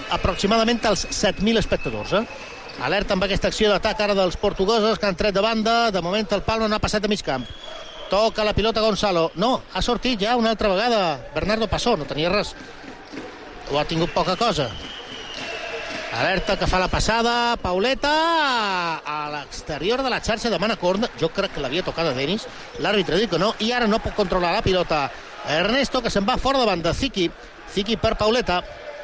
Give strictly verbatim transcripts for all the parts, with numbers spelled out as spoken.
aproximadament els set mil espectadors. Eh? Alerta amb aquesta acció d'atac ara dels portuguesos que han tret de banda. De moment el Palma no ha passat a mig camp. Toca la pilota Gonzalo. No, ha sortit ja una altra vegada Bernardo Passó, no tenia res. O ha tingut poca cosa. Alerta que fa la passada, Pauleta a l'exterior de la xarxa, demana corna. Jo crec que l'havia tocat a Denis, l'àrbitre diu que no, i ara no pot controlar la pilota Ernesto, que se'n va fora davant de Ziki. Ziki per Pauleta.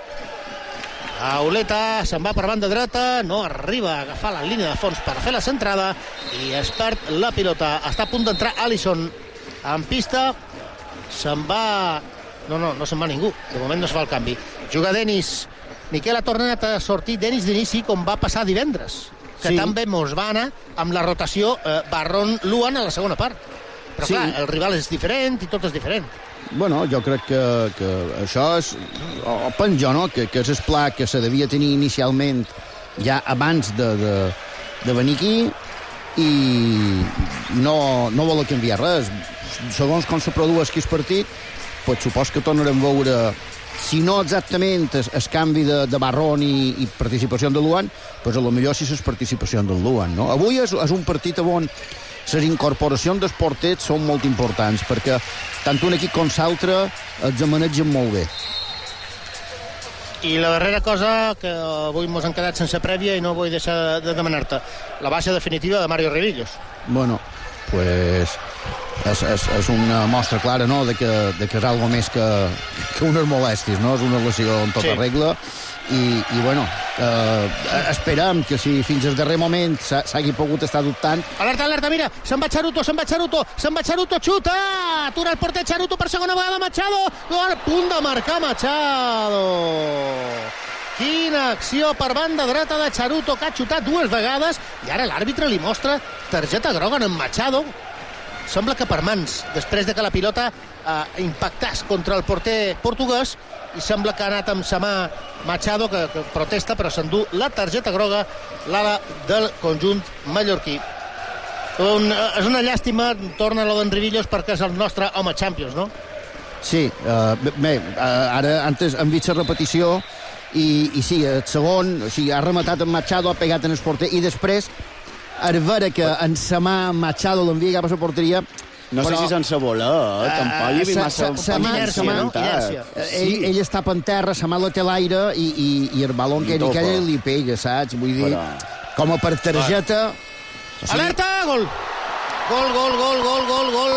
Pauleta se'n va per banda dreta, no arriba a agafar la línia de fons per fer la centrada i es perd la pilota. Està a punt d'entrar Alisson en pista, se'n va... No, no, no se'n va ningú, de moment no es fa el canvi. Juga Denis. Miquel ha tornat a sortir Denis d'inici com va passar divendres, que sí. També mos va anar amb la rotació eh, Barron-Luan a la segona part. Però sí. Clar, el rival és diferent i tot és diferent. Bueno, jo crec que, que això és... O, o penso, no?, que, que és el pla que se devia tenir inicialment ja abans de, de, de venir aquí i, i no, no vol canviar res. Segons com se produeix aquest partit, pues supos que tornarem a veure... Si no exactament el, el canvi de, de Barron i, i participació de Luan, pues a lo millor sí és participació del Luan, no? Avui és, és un partit on les incorporacions dels porters són molt importants, perquè tant un equip com l'altre els manegen molt bé. I la darrera cosa, que avui ens han quedat sense prèvia i no vull deixar de demanar-te, la baixa definitiva de Mario Revillos. Bueno, pues... És, és, és una mostra clara, no?, de que, de que és algo més que, que unes molèsties, no? És una lesió en tota sí. regla i, i bueno, eh, esperem que si fins al darrer moment s'hagi pogut estar dubtant. Alerta, alerta, mira, se'n va Charuto, se'n va Charuto, se'n va Charuto, xuta! Atura el porter Charuto per segona vegada, Machado, a punt de marcar Machado. Quina acció per banda dreta de Charuto, que ha xutat dues vegades i ara l'àrbitre li mostra targeta groga en Machado. Sembla que per mans, després de que la pilota eh, impactàs contra el porter portuguès, i sembla que ha anat amb sa mà Machado, que, que protesta, però s'endú la targeta groga l'ala del conjunt mallorquí. Un, és una llàstima, torna l'Oden Rivillos, perquè és el nostre home Champions, no? Sí, uh, bé, uh, ara antes hem vist la repetició i, i sí, el segon, o sigui, ha rematat en Machado, ha pegat en el porter, i després a veure que en sa mà Machado l'envia cap a la porteria. No però, sé si sense voler, eh? Tampoc hi havia massa... Sa mà, sa mà, ell, ell està en terra, sa mà la té a l'aire i, i, i el balon que ell li pega, saps? Vull dir, però... com a per targeta... O sigui... Alerta! Gol! Gol, gol, gol, gol, gol, gol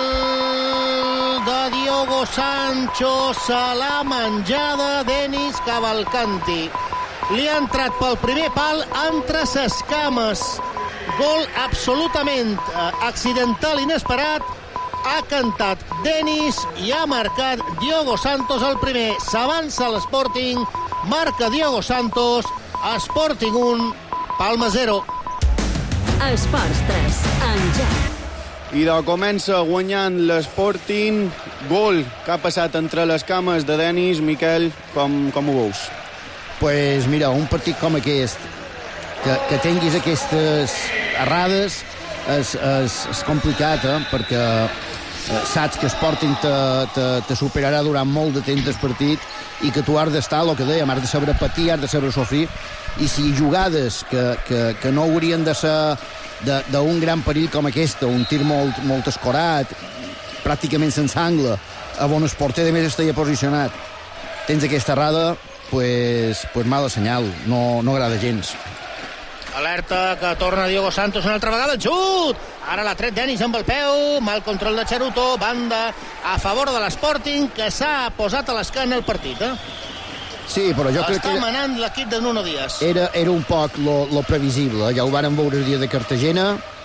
de Diogo Sancho. Se l'ha menjada Denis Cavalcanti. Li ha entrat pel primer pal entre ses cames. Gol absolutament eh, accidental, inesperat. Ha cantat Denis i ha marcat Diogo Santos el primer. S'avança l'Sporting, marca Diogo Santos, Sporting un, Palma zero. Esports tres, en joc. I de comença guanyant l'Sporting, gol que ha passat entre les cames de Denis. Miquel, com, com ho veus? Pues mira, un partit com aquest, que, que tinguis aquestes errades, és, és, és complicat, eh? Perquè eh, saps que Sporting te, te, te superarà durant molt de temps del partit i que tu has d'estar, el que dèiem, has de saber patir, has de saber sofrir, i si jugades que, que, que no haurien de ser d'un gran perill com aquesta, un tir molt, molt escorat, pràcticament sense angle, on el porter de més estaria posicionat, tens aquesta errada, pues, pues mala senyal, no, no agrada gens. Alerta que torna Diogo Santos una altra vegada, el xut! Ara l'ha tret Denis amb el peu, mal control de Charuto, banda a favor de l'Sporting, que s'ha posat a l'esquena el partit, eh? Sí, però jo Està crec que... Està manant l'equip de Nuno Díaz. Era, era un poc lo, lo previsible, ja ho vàrem veure el dia de Cartagena.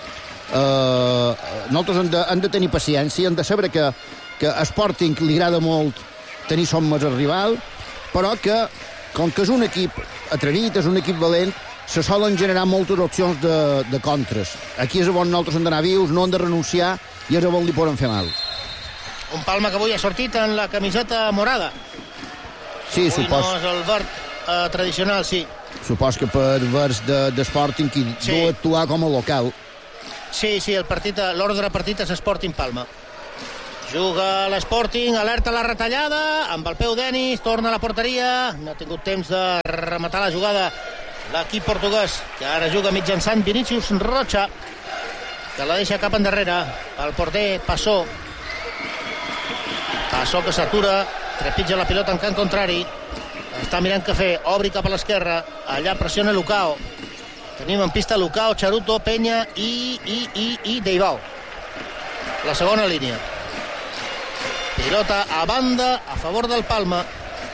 Uh, nosaltres hem de, hem de tenir paciència, hem de saber que, que a Sporting li agrada molt tenir somes al rival, però que, com que és un equip atrevit, és un equip valent, se solen generar moltes opcions de, de contres. Aquí és on nosaltres hem d'anar vius, no hem de renunciar, i és on li poden fer mal. Un Palma que avui ha sortit en la camiseta morada. Sí, avui supos... no és el verd eh, tradicional, sí. Supos que per vers de, de Sporting qui sí. Deu actuar com a local. Sí, sí, el partit, l'ordre partit és Sporting Palma. Juga l'Sporting, alerta la retallada, amb el peu Denis, torna a la porteria, no ha tingut temps de rematar la jugada l'equip portuguès, que ara juga mitjançant Vinícius Rocha, que la deixa cap endarrere, el porter Passó, Passó que s'atura, trepitja la pilota en camp contrari, està mirant què fer, obri cap a l'esquerra, allà pressiona Lucao, tenim en pista Lucao, Charuto, Peña i, i, i, i Deibao, la segona línia. Pilota a banda, a favor del Palma.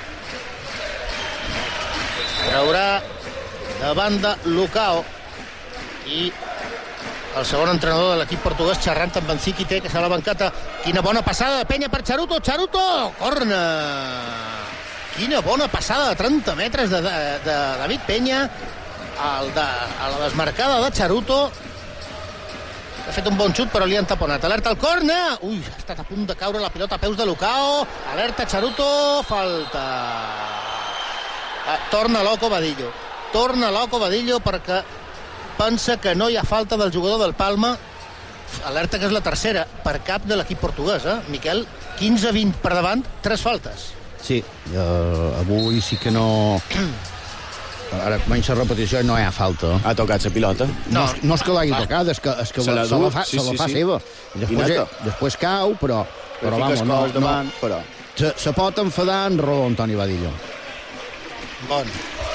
Traurà de banda Lucao. I el segon entrenador de l'equip portuguès xerrant amb en Ziquité, que s'ha a la bancata. Quina bona passada de Peña per Charuto. Charuto! Corna! Quina bona passada de trenta metres de, de, de David Peña al de, a la desmarcada de Charuto. Ha fet un bon xut, però li han taponat. Alerta al corna. Ui, ha estat a punt de caure la pilota a peus de Lucao. Alerta Charuto. Falta. Ah, torna loco Badillo. Torna loco Badillo perquè pensa que no hi ha falta del jugador del Palma. Alerta que és la tercera per cap de l'equip portuguès, eh? Miquel, quinze vint per davant, tres faltes. Sí, uh, avui sí que no... Ara comença la repetició i no hi ha falta. Ha tocat la pilota? No, no, no és que l'hagi tocat, és que, és que se la, se la fa, sí, se la fa sí, seva. I després, després cau, però... però vamos, no, davant, no. Però... Se, se pot enfadar en raó, Antoni Badillo. Bon.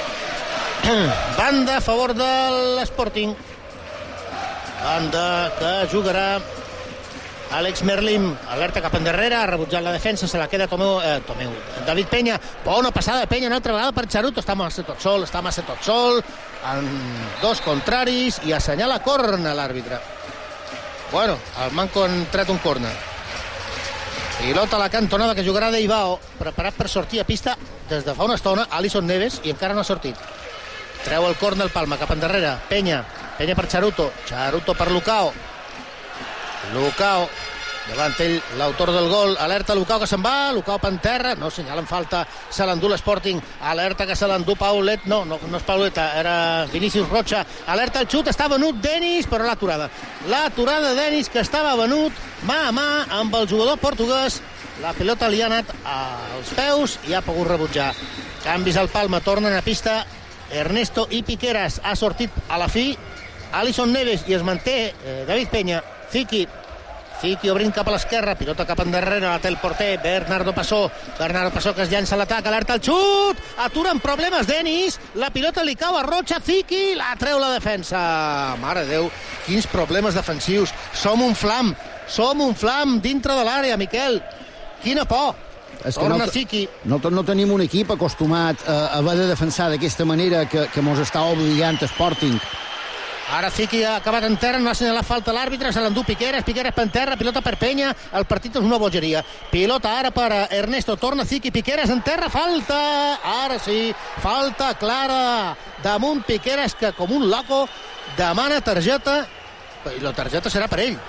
Banda a favor de l'Sporting. Banda que jugarà Àlex Merlim, alerta cap endarrere, ha rebutjat la defensa, se la queda Tomeu, eh, Tomeu, David Peña, bona passada de Peña una altra vegada per Charuto, està massa tot sol, està massa tot sol, en dos contraris, i assenyala corna l'àrbitre. Bueno, el Manco han tret un corna. Pilota a la cantonada que jugarà Deibao, preparat per sortir a pista des de fa una estona, Alisson Neves, i encara no ha sortit. Treu el corna el Palma, cap endarrere, Peña, Peña per Charuto, Charuto per Lucao, Lucao, davant ell l'autor del gol, alerta Lucao que se'n va, Lucao per terra, no senyalen falta, se l'endú l'Sporting, alerta que se l'endú Paulet, no, no, no és Pauleta, era Vinícius Rocha, alerta el xut, està venut Denis, però l'aturada, l'aturada de Denis que estava venut mà a mà amb el jugador portuguès, la pilota li ha anat als peus i ha pogut rebutjar. Canvis al Palma, tornen a pista Ernesto i Piqueras, ha sortit a la fi Alisson Neves i es manté eh, David Peña. Ziqui, Ziqui obrint cap a l'esquerra, pilota cap endarrere, la té el porter, Bernardo Passó, Bernardo Passó que es llança a l'atac, alerta el xut, atura amb problemes Denis, la pilota li cau a Rocha, Ziqui, la treu la defensa, mare de Déu, quins problemes defensius, som un flam, som un flam dintre de l'àrea, Miquel, quina por. És que no, no, no tenim un equip acostumat a haver de defensar d'aquesta manera que, que mos està obligant Sporting. Ara Ziqui ha acabat en terra, no ha assenyalat falta l'àrbitre, se l'endú Piqueras, Piqueras per terra, pilota per Peña, el partit és una bogeria. Pilota ara per Ernesto, torna Ziqui, Piqueras en terra, falta! Ara sí, falta clara damunt Piqueras, que com un loco demana targeta, i la targeta serà per ell.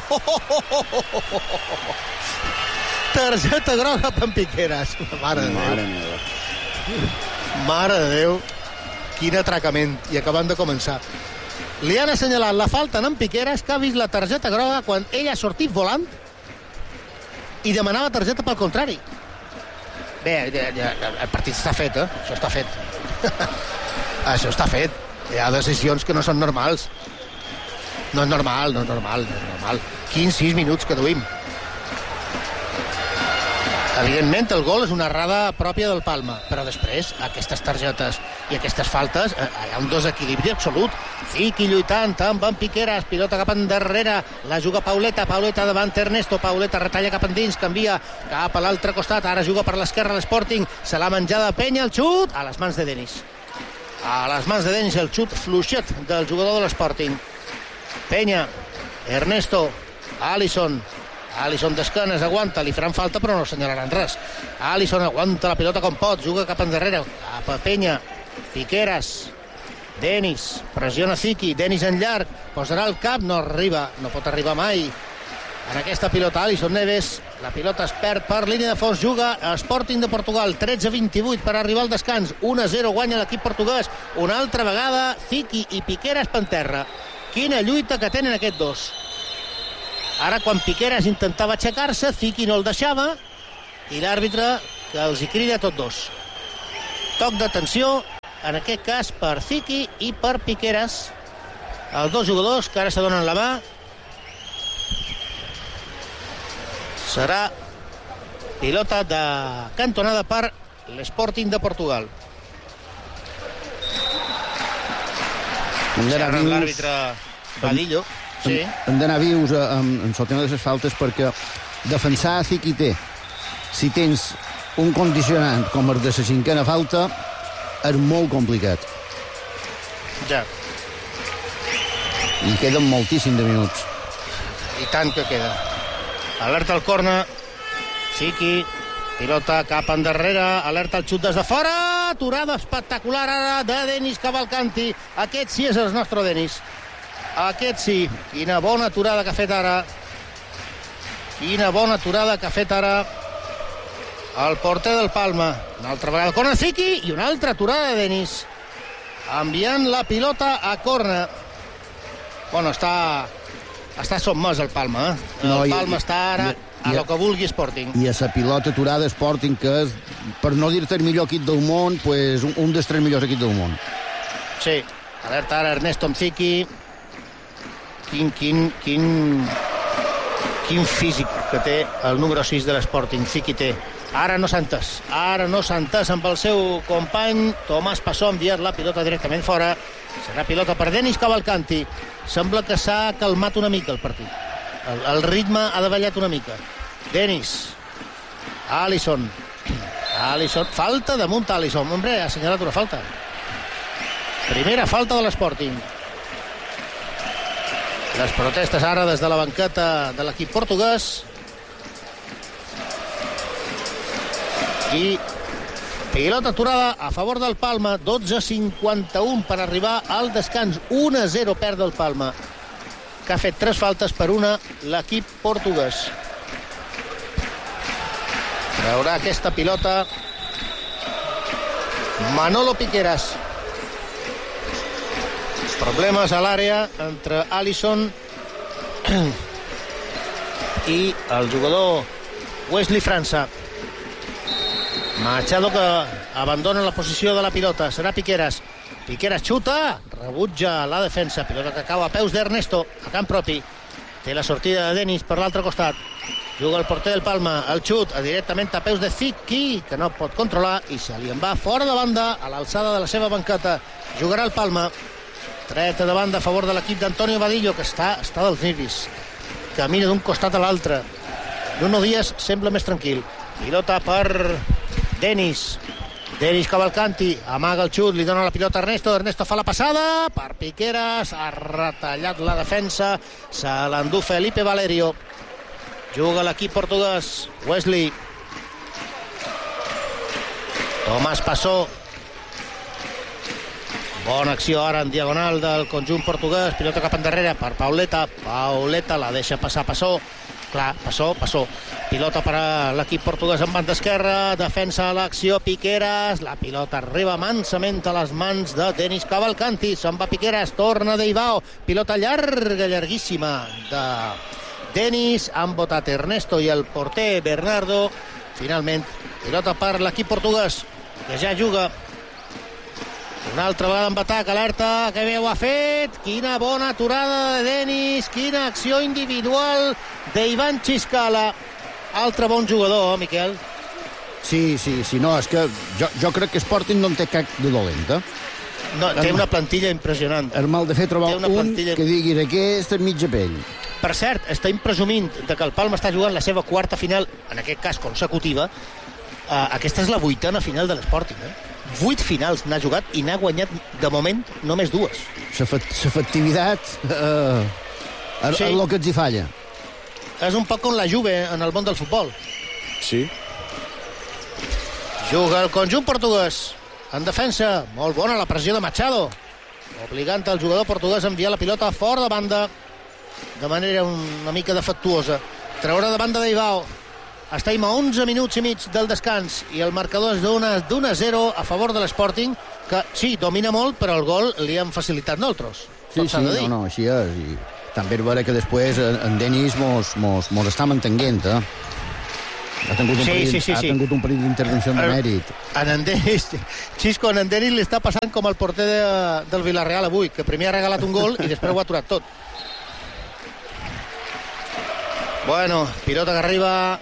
Targeta groga per Piqueras. Mare de Déu. Mare meva. Mare de Déu. Quin atracament. I acabant de començar. Li han assenyalat la falta en Piqueras, que ha vist la targeta groga quan ell ha sortit volant i demanava targeta pel contrari. Bé, el partit està fet, eh? Això està fet. Això està fet. Hi ha decisions que no són normals. No és normal, no és normal, no és normal. quinze sis minuts que duim. Evidentment, el gol és una errada pròpia del Palma, però després, aquestes targetes i aquestes faltes, eh, hi ha un desequilibri absolut. Ziqui lluitant amb en Piqueras, pilota cap endarrere, la juga Pauleta, Pauleta davant Ernesto, Pauleta retalla cap endins, canvia cap a l'altre costat, ara juga per l'esquerra l'Sporting, se l'ha menjada Peña, el xut, a les mans de Denis. A les mans de Denis, el xut fluixet del jugador de l'Sporting. Peña, Ernesto, Alisson, Alisson d'esquenes, aguanta, li faran falta però no senyalaran res. Alisson aguanta la pilota com pot, juga cap endarrere, cap a Peña, Piqueras, Denis, pressiona Ziqui, Denis en llarg, posarà el cap, no arriba, no pot arribar mai. En aquesta pilota Alisson Neves, la pilota es perd per línia de fons, juga Sporting de Portugal, tretze vint-i-vuit per arribar al descans, un a zero guanya l'equip portuguès, una altra vegada Ziqui i Piqueras per terra. Quina lluita que tenen aquests dos. Ara, quan Piqueras intentava aixecar-se, Ziki no el deixava, i l'àrbitre que els hi crida a tots dos. Toc d'atenció, en aquest cas per Ziki i per Piqueras, els dos jugadors que ara se donen la mà. Serà pilota de cantonada per l'Sporting de Portugal. L'àrbitre Vadillo. Sí. Hem d'anar vius en, en el tema de les faltes, perquè defensar Ziki té, si tens un condicionant com el de la cinquena falta, és molt complicat. Ja. I queden moltíssim de minuts. I tant que queda. Alerta al córner. Ziki, pilota cap endarrere, alerta el xut des de fora, aturada espectacular ara de Denis Cavalcanti. Aquest sí és el nostre Denis. Aquest sí. Quina bona aturada que ha fet ara. Quina bona aturada que ha fet ara el porter del Palma. Una altra vegada córner Ziki i una altra aturada de Denis, enviant la pilota a córner. Bueno, està està sotmès el Palma, eh? El no, Palma i, està ara i, a lo que vulgui Sporting. I a la pilota aturada Sporting, que és, per no dir-te el millor equip del món, pues un, un dels tres millors equips del món. Sí, alerta ara Ernesto Mziki. Quin, quin, quin, quin físic que té el número sis de l'Sporting. Ziki té. Ara no s'ha entès. Ara no s'ha entès amb el seu company. Tomàs Passó ha enviat la pilota directament fora. Serà pilota per Denis Cavalcanti. Sembla que s'ha calmat una mica el partit. El, el ritme ha davallat una mica. Denis. Alisson. Alisson. Falta damunt Alisson. Hombre, ha assenyalat una falta. Primera falta de l'Sporting. Les protestes ara des de la banqueta de l'equip portuguès. I pilota aturada a favor del Palma. Dotze cinquanta-u per arribar al descans. un a zero perd el Palma, que ha fet tres faltes per una l'equip portuguès. Traurà aquesta pilota Manolo Piqueras. Problemes a l'àrea entre Alisson i el jugador Wesley França. Machado, que abandona la posició de la pilota. Serà Piqueras. Piqueras xuta, rebutja la defensa. Pilota que cau a peus d'Ernesto, a camp propi. Té la sortida de Denis per l'altre costat. Juga el porter del Palma. El xut directament a peus de Ziki, que no pot controlar, i se li en va fora de banda a l'alçada de la seva banqueta. Jugarà el Palma. Treta de banda a favor de l'equip d'Antonio Vadillo, que està, està dels nervis. Camina d'un costat a l'altre. Nuno Díaz sembla més tranquil. Pilota per Denis. Denis Cavalcanti amaga el xut, li dona la pilota a Ernesto. Ernesto fa la passada per Piqueras. Ha retallat la defensa. Se l'endú Felipe Valerio. Juga l'equip portuguès. Wesley. Tomàs Passó. Bona acció ara en diagonal del conjunt portuguès. Pilota cap endarrere per Pauleta. Pauleta la deixa passar Passó. Clar, Passó, Passó. Pilota per a l'equip portuguès en banda esquerra. Defensa a l'acció Piqueras. La pilota arriba mansament a les mans de Denis Cavalcanti. Se'n va Piqueras, torna Deivao. Pilota llarga, llarguíssima de Denis. Han votat Ernesto i el porter Bernardo. Finalment, pilota per l'equip portuguès, que ja juga. Una altra vegada amb atac, alerta, que bé ho ha fet. Quina bona aturada de Denis, quina acció individual d'Ivan Xiscala. Altre bon jugador, Miquel. Sí, sí, sí, no, és que jo, jo crec que Sporting no en té cap de dolent, eh? No, té una plantilla impressionant. És mal de fer trobar un plantilla... que diguis aquest és mitja pell. Per cert, està presumint de que el Palma està jugant la seva quarta final, en aquest cas consecutiva. Uh, aquesta és la vuitena final de l'Sporting, eh? Vuit finals n'ha jugat i n'ha guanyat, de moment, només dues. L'efectivitat eh, és sí. El que ens hi falla. És un poc com la Juve en el món del futbol. Sí. Juga el conjunt portuguès. En defensa, molt bona la pressió de Machado, obligant el jugador portuguès a enviar la pilota fora de banda de manera una mica defectuosa. Traurà de banda d'Ivao. Estem a onze minuts i mig del descans i el marcador és d'un a zero a favor de l'Sporting, que sí, domina molt, però el gol li han facilitat nosaltres. Sí, sí, no, no, així és. I, també és vera que després en Denis mos, mos, mos està mantenint, eh? Ha tingut un sí, perill, sí, sí, ha sí. tingut un perill d'intervenció de mèrit. En en Denis, Xisco, en en Denis li està passant com el porter de, del Villarreal avui, que primer ha regalat un gol i després ho ha aturat tot. Bueno, pilota que arriba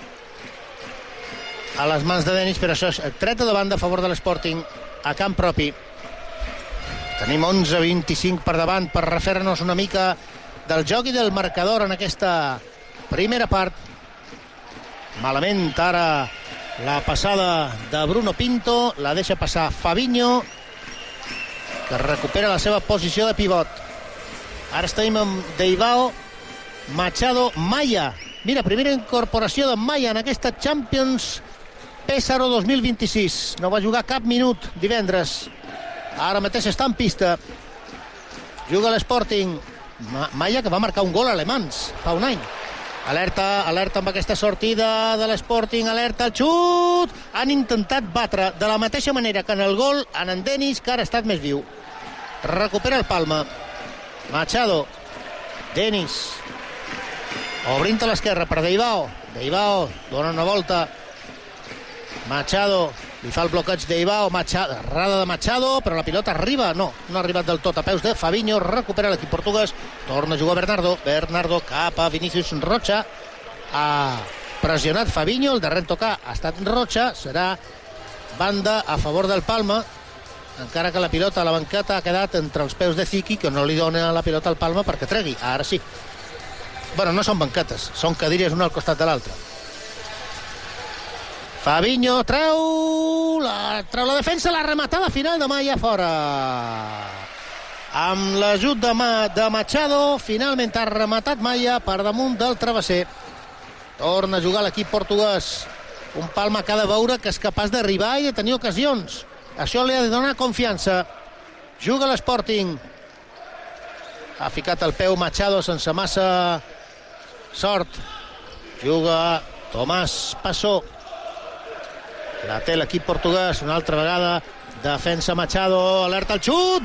a les mans de Denis, però això és treta de banda a favor de l'Sporting a camp propi. Tenim onze vint-i-cinc per davant per refer-nos una mica del joc i del marcador en aquesta primera part. Malament ara la passada de Bruno Pinto, la deixa passar Fabinho, que recupera la seva posició de pivot. Ara estem amb Deibao, Machado, Maya. Mira, primera incorporació de Maya en aquesta Champions Pésaro dos mil vint-i-sis. No va jugar cap minut divendres. Ara mateix està en pista. Juga l'Sporting. Maya, que va marcar un gol a Alemans fa un any. Alerta, alerta amb aquesta sortida de l'Sporting, alerta, el xut! Han intentat batre de la mateixa manera que en el gol en en Denis, que ara ha estat més viu. Recupera el Palma. Machado. Denis. Obrint a l'esquerra per Deibao. Deibao dona una volta. Machado. Li fa el bloqueig Deibao. Machado. Errada de Machado, però la pilota arriba. No, no ha arribat del tot. A peus de Fabinho. Recupera l'equip portuguès. Torna a jugar Bernardo. Bernardo cap a Vinícius Rocha. Ha pressionat Fabinho. El darrer en tocar ha estat Rocha. Serà banda a favor del Palma. Encara que la pilota a la banqueta ha quedat entre els peus de Ziki, que no li dona la pilota al Palma perquè tregui. Ara sí. Bueno, no són banquetes, són cadires una al costat de l'altra. Fabinho treu la, treu la defensa, la rematada final de Maya fora. Amb l'ajut de, Ma, de Machado, finalment ha rematat Maya per damunt del travesser. Torna a jugar l'equip portuguès. Un Palma que ha de veure que és capaç d'arribar i de tenir ocasions. Això li ha de donar confiança. Juga l'Sporting. Ha ficat el peu Machado sense massa sort. Juga Tomàs Passó. La té l'equip portuguès una altra vegada. Defensa Machado, alerta el xut.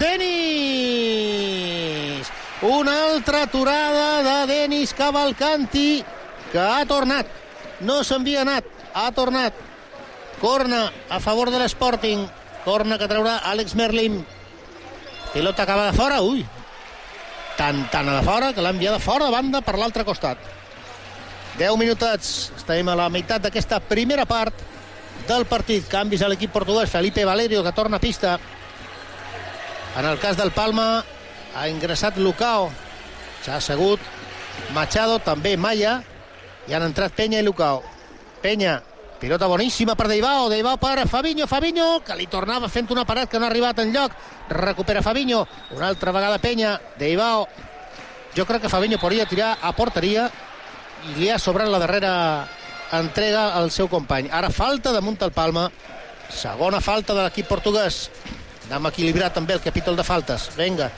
Denis! Una altra aturada de Denis Cavalcanti, que ha tornat. No s'havia anat, ha tornat. Corna a favor de l'Sporting. Corna que traurà Àlex Merlin. Pilota acaba de fora. Ui, tan, tan a de fora que l'ha enviada fora de banda per l'altre costat. deu minutets. Estem a la meitat d'aquesta primera part del partit. Canvis a l'equip portuguès. Felipe Valerio, que torna a pista. En el cas del Palma ha ingressat Lucao. S'ha assegut Machado, també Maya, i han entrat Peña i Lucao. Peña, pilota boníssima per Deibao. Deibao per Fabinho. Fabinho, que li tornava fent una paret que no ha arribat enlloc. Recupera Fabinho. Una altra vegada Peña. Deibao. Jo crec que Fabinho podria tirar a porteria i li ha sobrat la darrera entrega al seu company. Ara falta damunt el Palma. Segona falta de l'equip portuguès. Anem a equilibrar també el capítol de faltes. Vinga.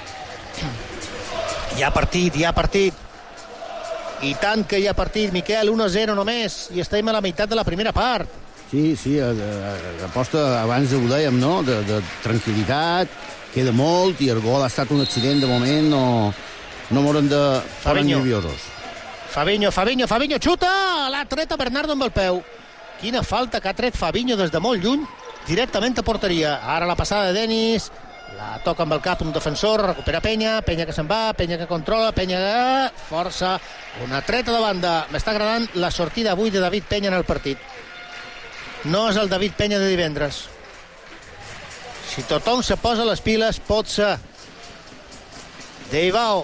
Hi ha partit, hi ha partit. I tant que hi ha partit, Miquel. un a zero només. I estem a la meitat de la primera part. Sí, sí, aposta, abans ho dèiem, no?, de, de tranquil·litat, queda molt, i el gol ha estat un accident de moment, no, no moren de fora nerviosos. Fabinho, Fabinho, Fabinho, xuta! L'ha tret a Bernardo amb el peu. Quina falta que ha tret Fabinho des de molt lluny, directament a porteria. Ara la passada de Denis, la toca amb el cap un defensor, recupera Peña, Peña que se'n va, Peña que controla, Peña que força, una treta de banda. M'està agradant la sortida avui de David Peña en el partit. No és el David Peña de divendres. Si tothom se posa les piles, pot ser. Deibao.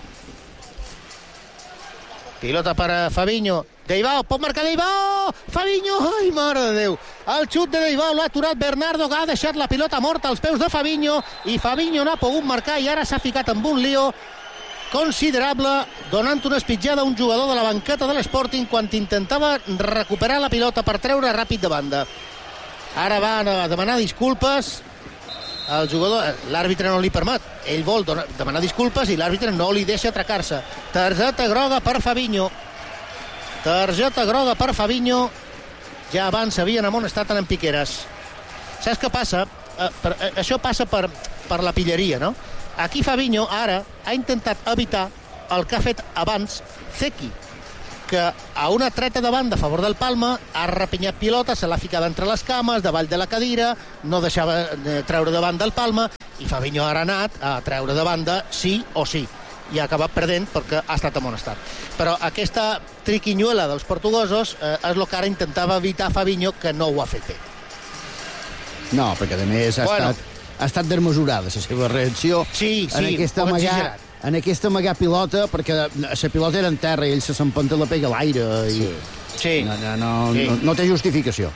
Pilota per Fabinho. Deibao, pot marcar Deibao! Fabinho! Ai, mare de Déu! El xut de Deibao l'ha aturat Bernardo, que ha deixat la pilota morta als peus de Fabinho, i Fabinho no ha pogut marcar i ara s'ha ficat amb un lío considerable, donant una espitjada a un jugador de la banqueta de l'Sporting quan intentava recuperar la pilota per treure ràpid de banda. Ara va a demanar disculpes el jugador, l'àrbitre no li permet, ell vol donar, demanar disculpes i l'àrbitre no li deixa atracar-se. Targeta groga per Fabinho. Targeta groga per Fabinho. Ja abans sabien amonestat en Piqueras. Saps què passa? Eh, per, eh, això passa per, per la pilleria, no? Aquí Fabinho ara ha intentat evitar el que ha fet abans Zeki, que a una treta de banda a favor del Palma ha repinyat pilota, se l'ha ficat entre les cames, davall de la cadira, no deixava treure de banda el Palma, i Fabinho ara ha anat a treure de banda sí o sí, i ha acabat perdent perquè ha estat amonestat. Però aquesta triquinyuela dels portuguesos eh, és el que ara intentava evitar Fabinho, que no ho ha fet bé. No, perquè a més ha Bueno. estat ha estat desmesurada la seva reacció Sí, sí, en aquesta poc amagar, exagerat. en aquesta amagar pilota, perquè la pilota era en terra i ell se s'empenta la pega a l'aire i Sí. Sí. no, no, no, Sí. no, no té justificació.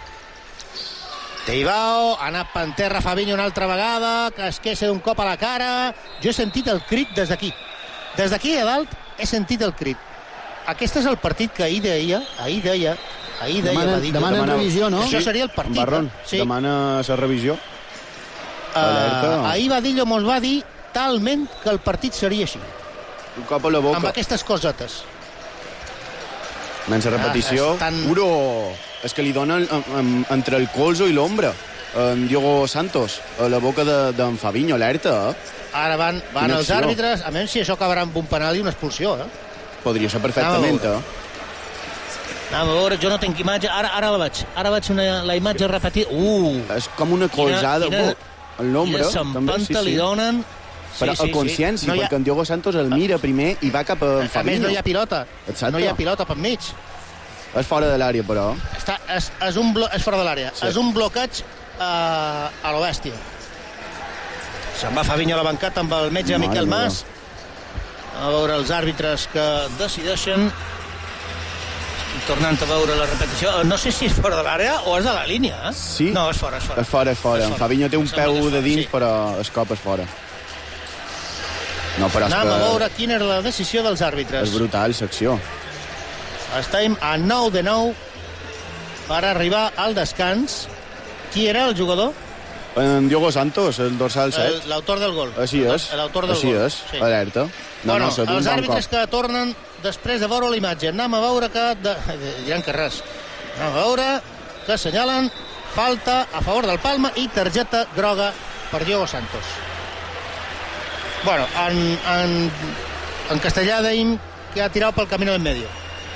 Teibao, ha anat per terra Fabinho una altra vegada, que es queixa d'un cop a la cara. Jo he sentit el crit des d'aquí. Des d'aquí a dalt he sentit el crit. Aquest és el partit que ahir deia, ahir deia, ahir deia Demanen, Vadillo. demanen demana- revisió, no? Això seria el partit. Barron, eh? Sí. demana la revisió. Uh, Alerta. ahir Vadillo mos va dir talment que el partit seria així, Un cop a la boca. amb aquestes cosetes. Menys la repetició. Ah, estan- Uro! És que li donen um, entre el colzo i l'ombra. En Diogo Santos, a la boca d'en de, Fabinho, alerta, eh? Ara van, van Quina els acció. àrbitres, a menys si això acabarà amb un penal i una expulsió, eh? Podria ser perfectament, Anem a eh? Anem a veure, jo no tinc imatge, ara, ara la veig, ara veig una, la imatge repetida. Uh, És com una colzada quina- uh, en l'ombra. quina s'empanta li donen. Però Sí, a sí, consciència, sí. No hi ha- perquè en Diogo Santos el mira primer i va cap a en A més, Fabinho. no hi ha pilota. Exacte. No hi ha pilota per mig. És fora de l'àrea, però. Està, és, és, un blo és fora de l'àrea. Sí. És un bloqueig eh, a lo bèstia. Se'n va Fabinho a la bancada amb el metge Mare Miquel meva. Mas. A veure els àrbitres que decideixen. Tornant a veure la repetició. No sé si és fora de l'àrea o és a la línia. Eh? Sí. No, és fora, és fora. És fora, és fora. És En fora. Fabinho té un Em sembla que peu és de fora, dins, sí. però el cop és fora. No, però és Anem a que veure quina era la decisió dels àrbitres. és brutal, l'acció. Estem a nou de nou per arribar al descans. Qui era el jugador? En Diogo Santos, el dorsal set. El- L'autor del gol. Així és. L'autor del Així gol. és. Alerta. No, bueno, no, s'ha d'un els bon àrbitres cop. que tornen després de veure la imatge. Anem a veure que... De... Diran que res. Anem a veure que assenyalen falta a favor del Palma i targeta groga per Diogo Santos. Bueno, en, en, en castellà deim que ha tirat pel camino en medio.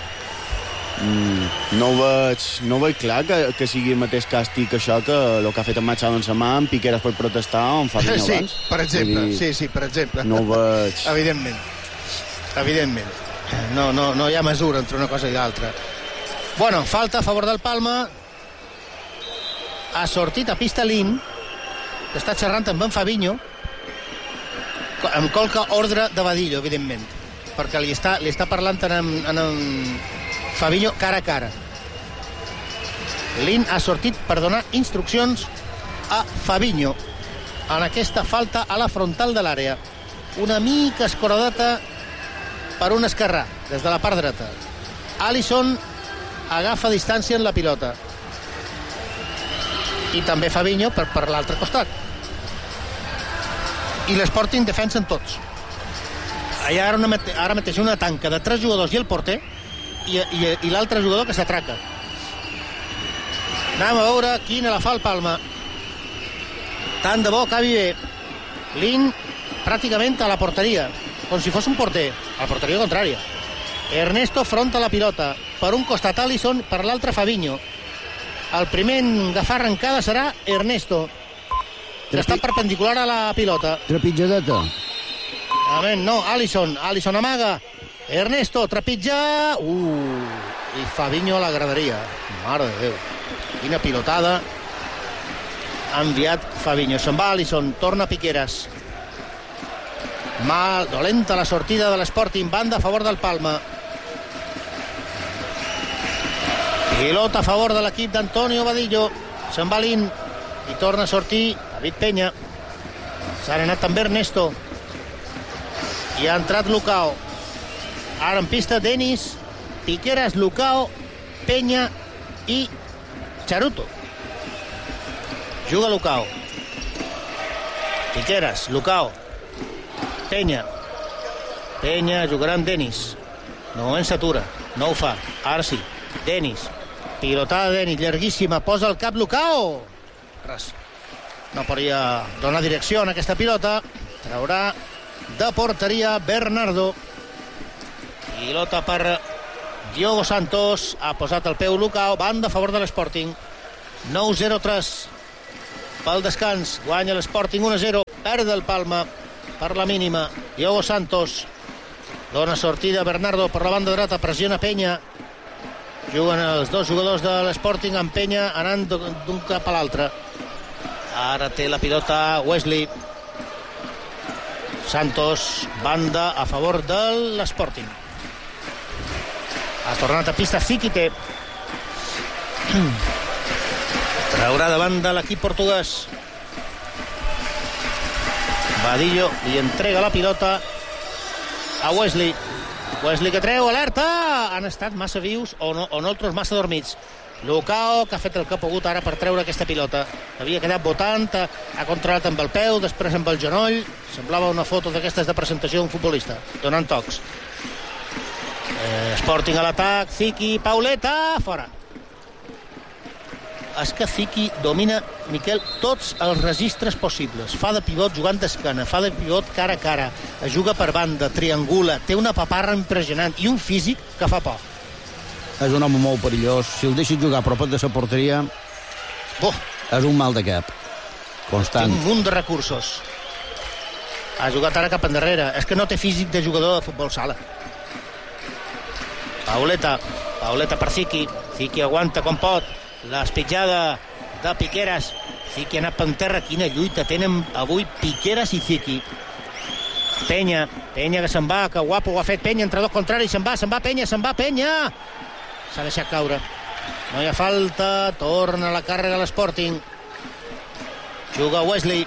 Mm, no, ho veig, no ho veig clar que, que sigui el mateix càstig que això, que el que ha fet en Machado en sa mà, en Piqueras per protestar o en Fabinho Sí, abans. per exemple. Vull dir, Sí, sí, per exemple. No ho veig. Evidentment. Evidentment. No, no, no hi ha mesura entre una cosa i l'altra. Bueno, falta a favor del Palma. Ha sortit a pista Lin, que està xerrant amb en Fabinho, amb qualque ordre de Vadillo, evidentment, perquè li està, li està parlant en, en, en, en Fabinho cara a cara. Lin ha sortit per donar instruccions a Fabinho en aquesta falta a la frontal de l'àrea. Una mica escoradeta per un esquerrà, des de la part dreta. Alisson agafa distància en la pilota. I també Fabinho per, per l'altre costat. I l'Sporting defensen tots. Hi ha ara, una, ara mateix una tanca de tres jugadors i el porter i, i, i l'altre jugador que s'atraca. Anem a veure quina la fa el Palma. Tant de bo acabi bé. Lin pràcticament a la porteria, com si fos un porter, a la porteria contrària. Ernesto fronta la pilota. Per un costat Alisson, per l'altre Fabinho. El primer en agafar arrencada serà Ernesto, que està perpendicular a la pilota. Trepitjadeta. Amén, no, Alisson, Alisson amaga. Ernesto, trepitja. Uh, i Fabinho a la graderia. Mare de Déu. Quina pilotada ha enviat Fabinho. Se'n va Alisson, torna Piqueras. Mal, dolenta la sortida de l'Sporting, banda a favor del Palma. Pilota a favor de l'equip d'Antonio Vadillo. Se'n va Lin i torna a sortir David Peña. S'ha anat també Ernesto i ha entrat Lucao. Ara en pista Denis, Piqueras, Lucao, Peña i Charuto. Juga Lucao, Piqueras, Lucao, Peña. Peña jugarà amb Denis. De moment s'atura, no ho fa. Ara sí, Denis. Pilotada de Denis, llarguíssima, posa el cap Lucao. Res. No podria donar direcció en aquesta pilota. Traurà de porteria Bernardo. Pilota per Diogo Santos. Ha posat el peu Lucao. Banda a favor de l'Sporting. nou zero tres pel descans. Guanya l'Sporting un a zero. Perd el Palma per la mínima. Diogo Santos dona sortida a Bernardo per la banda dreta. Pressiona Penya. Juguen els dos jugadors de l'Sporting amb Penya anant d'un cap a l'altre. Ara té la pilota Wesley. Santos, banda a favor de l'Sporting. Ha tornat a pista Zíquite. Traurà davant de l'equip portuguès. Vadillo li entrega la pilota a Wesley. Wesley que treu, alerta! Han estat massa vius o, no, o nosaltres massa dormits. Lucao, que ha fet el que ha pogut ara per treure aquesta pilota. Havia quedat botant, ha controlat amb el peu, després amb el genoll. Semblava una foto d'aquestes de presentació d'un futbolista, donant tocs. Eh, Sporting a l'atac, Ziki, Pauleta, fora. És que Ziki domina, Miquel, tots els registres possibles. Fa de pivot jugant d'esquena, fa de pivot cara a cara, juga per banda, triangula, té una paparra impressionant i un físic que fa por. És un home molt perillós. Si el deixis jugar a prop de la porteria, oh. és un mal de cap. Constant. Té un munt de recursos. Ha jugat ara cap endarrere. És que no té físic de jugador de futbol sala. Pauleta. Pauleta per Ziki. Ziki aguanta com pot. L'espitjada de Piqueras. Ziki ha anat per terra. Quina lluita tenen avui Piqueras i Ziki. Penya. Penya que se'n va. Que guapo ho ha fet Penya. Entre dos contraris. Se'n va, se'n va Penya, se'n va Penya. S'ha deixat caure. No hi ha falta. Torna la càrrega a l'Sporting. Juga Wesley.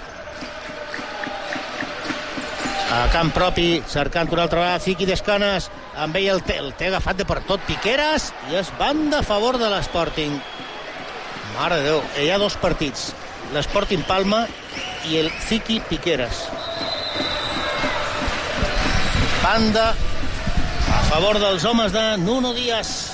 A camp propi, cercant una altra vegada Ziki d'escanes. Amb ell el té, el té agafat de per tot Piqueras i és banda a favor de l'Sporting. Mare de Déu, hi ha dos partits. L'Sporting Palma i el Ziki Piqueras. Banda a favor dels homes de Nuno Díaz.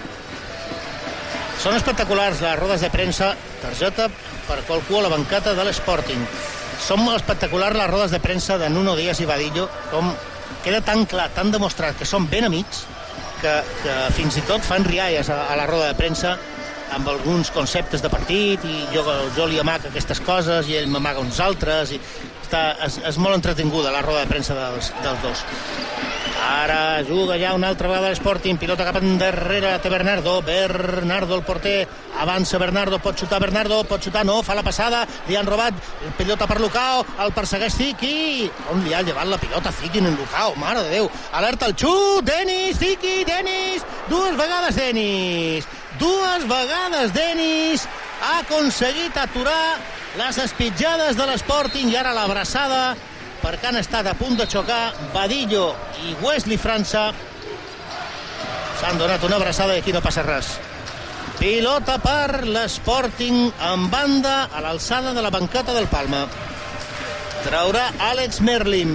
Són espectaculars les rodes de premsa. Targeta per qualcú a la banqueta de l'Sporting. Són molt espectaculars les rodes de premsa de Nuno Díaz i Vadillo, com queda tan clar, tan demostrat que són ben amics, que, que fins i tot fan rialles a, a la roda de premsa amb alguns conceptes de partit, i jo, jo li amaga aquestes coses i ell m'amaga uns altres, i està, és, és molt entretinguda la roda de premsa dels, dels dos. Ara juga ja una altra vegada l'Sporting, pilota cap endarrere, té Bernardo, Bernardo el porter, avança Bernardo, pot xutar Bernardo, pot xutar, no, fa la passada, li han robat, pilota per Lucao, el persegueix Ziki, on li ha llevat la pilota Ziki en Lucao, mare de Déu, alerta el xut, Denis, Ziki, Denis, dues vegades Denis, dues vegades Denis, ha aconseguit aturar les espitjades de l'Sporting i ara l'abraçada, perquè han estat a punt de xocar Vadillo i Wesley França. S'han donat una abraçada i aquí no passa res. Pilota per l'Sporting en banda a l'alçada de la banqueta del Palma. Traurà Alex Merlin.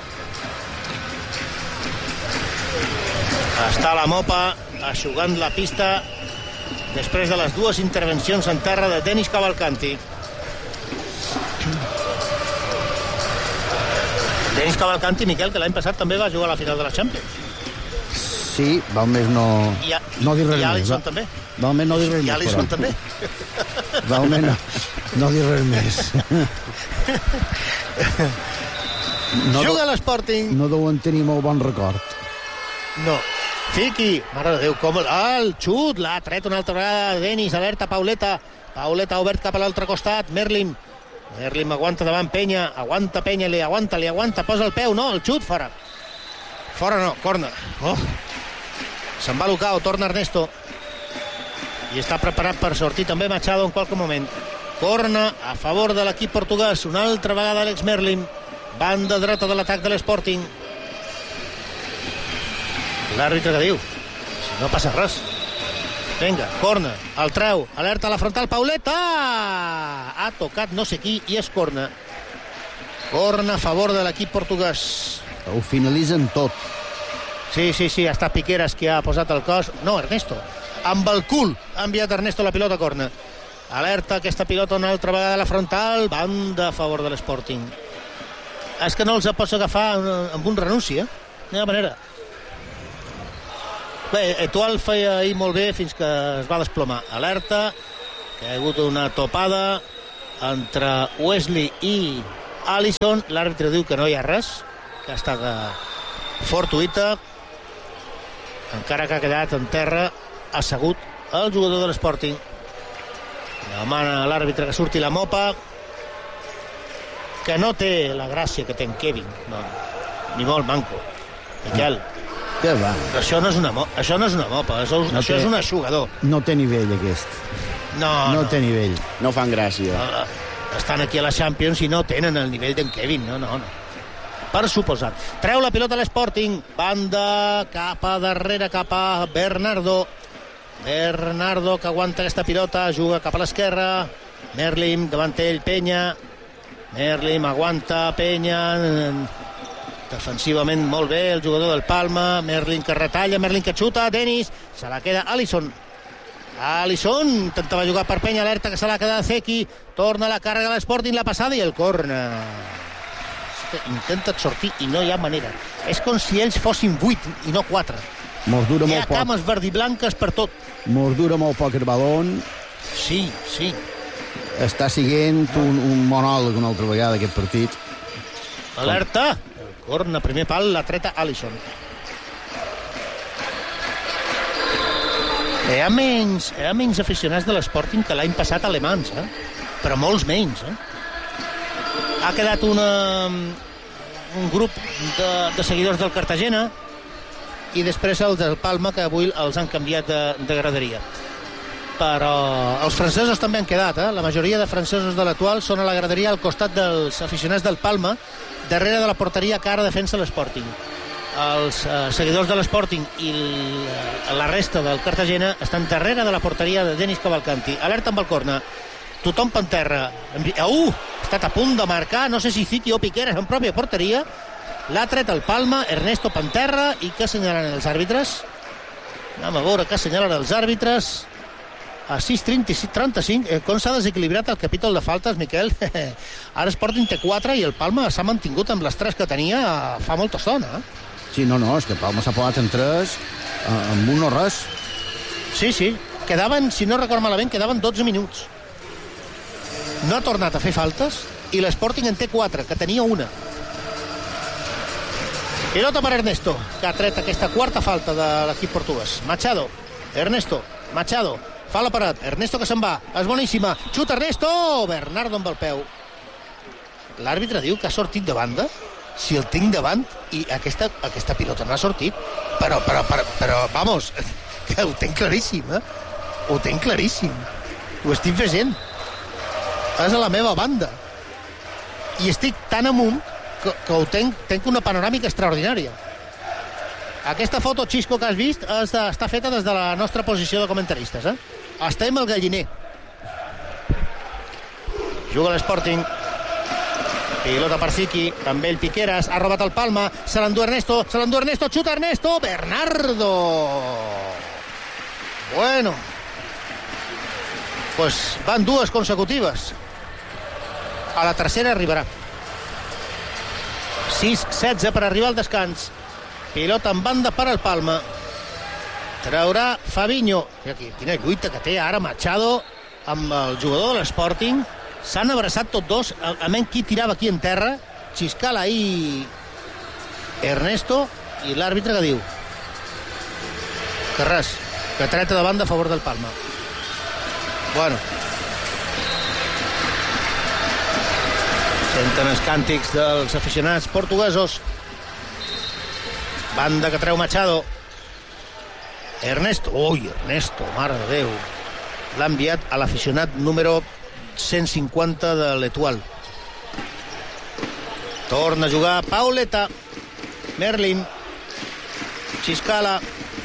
Està la Mopa eixugant la pista després de les dues intervencions en terra de Denis Cavalcanti. Denis Cavalcanti, Miquel, que l'any passat també va jugar a la final de la Champions. Sí, val més no, I, no dir res i més. Alisson també. Val més no dir res I més. I Alisson també. Val més no, no dir res més. No juga a l'Sporting. No deuen tenir molt bon record. No. Ziki, mare de Déu, com el... Ah, el xut, l'ha tret una altra vegada. Denis, alerta, Pauleta. Pauleta obert cap a l'altre costat. Merlin. Merlin aguanta davant Penya. Aguanta Penya, li aguanta, li aguanta. Posa el peu, no, el xut, fora. Fora no, corna. Oh. Se'n va Lucao, torna Ernesto. I està preparat per sortir també Machado en qualque moment. Corna a favor de l'equip portuguès. Una altra vegada Alex Merlin. Banda dreta de l'atac de l'Sporting. L'àrbitre que diu, si no passa res. Vinga, corna, el treu, alerta a la frontal, Pauleta! Ha tocat no sé qui i és corna. Corna a favor de l'equip portuguès. Ho finalitzen tot. Sí, sí, sí, ha estat Piqueras qui ha posat el cos. No, Ernesto. Amb el cul ha enviat Ernesto la pilota a corna. Alerta aquesta pilota una altra vegada a la frontal. Banda a favor de l'Sporting. És que no els pots agafar amb un renunci, eh? No hi ha manera. Bé, Etoile feia ahir molt bé fins que es va desplomar. Alerta, que hi ha hagut una topada entre Wesley i Allison. L'àrbitre diu que no hi ha res, que ha estat fortuïta, encara que ha quedat en terra assegut el jugador de l'Sporting. Demana a l'àrbitre que surti la mopa, que no té la gràcia que té en Kevin, no, ni molt manco. Miquel, Què va? això no és una, mo això no és una mopa, això, No això té- és un eixugador. No té nivell, aquest. No, No no. té nivell. No fan gràcia. Uh, estan aquí a la Champions i no tenen el nivell d'en Kevin, no, no, no. Per suposat. Treu la pilota a l'Sporting, banda cap a darrere, cap a Bernardo. Bernardo, que aguanta aquesta pilota, juga cap a l'esquerra. Merlim, davant ell, Penya. Merlim aguanta, Penya. Defensivament molt bé el jugador del Palma. Merlin que retalla, Merlin que xuta, Dennis, se la queda Allison. Allison intentava jugar per Penya, alerta que se l'ha quedat Zeki, torna la càrrega a l'Sporting, la passada i el corner. Intenta sortir i no hi ha manera. És com si ells fossin vuit i no quatre. Mos dura Hi ha molt poc. cames verdiblanques per tot. Mos dura molt poc el balón. Sí, sí. Està siguent un, un monòleg una altra vegada aquest partit. Alerta. El corner, primer pal, la treta Allison. Hi ha menys, hi ha menys aficionats de l'Sporting que l'any passat alemans, eh? Però molts menys, eh? Ha quedat una, un grup de, de seguidors del Cartagena i després els del Palma, que avui els han canviat de, de graderia. Però els francesos també han quedat, eh? La majoria de francesos de l'actual són a la graderia al costat dels aficionats del Palma, darrere de la porteria que ara defensa l'Sporting. Els eh, seguidors de l'Sporting i el, la resta del Cartagena estan darrere de la porteria de Denis Cavalcanti. Alerta amb el corner. Tothom per terra. Uh! Ha estat a punt de marcar, no sé si Ziki o Piqueras en pròpia porteria. L'ha tret el Palma, Ernesto Panterra. I què assenyalen els àrbitres? Anem a veure què assenyalen els àrbitres. A sis trenta-cinc, eh, com s'ha desequilibrat el capítol de faltes, Miquel? Ara Sporting té quatre i el Palma s'ha mantingut amb les tres que tenia fa molta estona. Eh? Sí, no, no, és que Palma s'ha posat en tres, eh, amb un no res. Sí, sí. Quedaven, si no recordo malament, quedaven dotze minuts. No ha tornat a fer faltes i l'Sporting en té quatre, que tenia una. Pilota per Ernesto, que ha tret aquesta quarta falta de l'equip portuguès. Machado, Ernesto, Machado, fa la parat, Ernesto que se'n va, és boníssima, xuta Ernesto, Bernardo amb el peu. L'àrbitre diu que ha sortit de banda, si el tinc davant, i aquesta, aquesta pilota no ha sortit, però, però, però, però vamos, que ho tenc claríssim, eh? Ho tenc claríssim, ho estic veient. És a la meva banda. I estic tan amunt que, que ho tenc, tenc una panoràmica extraordinària. Aquesta foto, Xisco, que has vist és de, està feta des de la nostra posició de comentaristes, eh? Estem al galliner. Juga l'Sporting. Pilota per Ziki, amb ell Piqueras, ha robat el Palma, se l'endú Ernesto, se l'endú Ernesto, xuta Ernesto, Bernardo. Bueno. Pues van dues consecutives. A la tercera arribarà. sis setze per arribar al descans. Pilota en banda per al Palma. Traurà Fabinho. Aquí, quina lluita que té ara Machado amb el jugador de l'Sporting. S'han abraçat tots dos. A menys qui tirava aquí en terra. Xiscala i Ernesto. I l'àrbitre que diu que res, que treta de banda a favor del Palma. Bueno, senten els càntics dels aficionats portuguesos. Banda que treu Machado. Ernesto, ui, Ernesto, mare de Déu, l'ha enviat a l'aficionat número cent cinquanta de l'Etoile. Torna a jugar Pauleta. Merlin, Xiscala,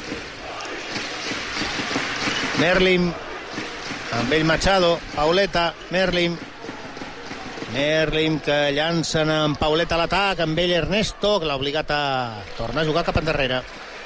Merlin amb ell Machado, Pauleta, Merlin, Merlin que llancen amb Pauleta a l'atac, amb ell Ernesto, que l'ha obligat a tornar a jugar cap endarrere.